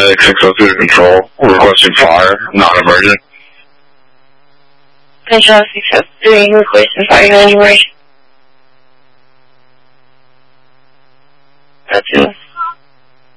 Medic 602 to control. Requesting fire, non-emergent. Control 603, requesting fire, non-emergent.